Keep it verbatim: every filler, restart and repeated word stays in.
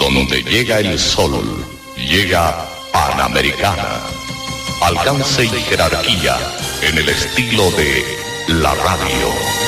Donde llega el sol, llega Panamericana. Alcance y jerarquía en el estilo de la radio.